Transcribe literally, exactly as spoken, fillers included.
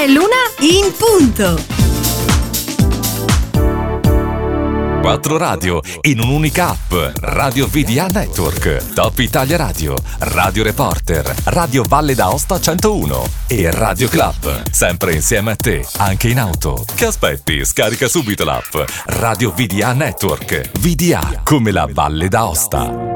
È l'una in punto. Quattro radio in un'unica app. Radio V D A Network, Top Italia Radio, Radio Reporter, Radio Valle d'Aosta centouno e Radio Club. Sempre insieme a te, anche in auto. Che aspetti? Scarica subito l'app. Radio V D A Network. V D A come la Valle d'Aosta.